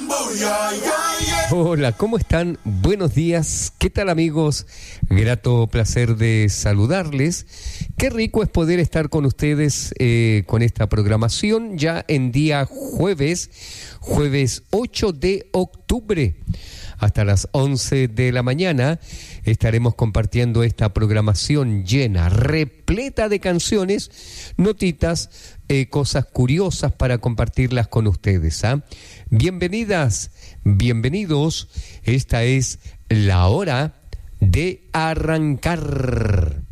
Hola, ¿cómo están? Buenos días. ¿Qué tal, amigos? Grato placer de saludarles. Qué rico es poder estar con ustedes con esta programación ya en día jueves 8 de octubre. Hasta las 11 de la mañana estaremos compartiendo esta programación llena, repleta de canciones, notitas, cosas curiosas para compartirlas con ustedes. Bienvenidas, bienvenidos. Esta es la hora de arrancar.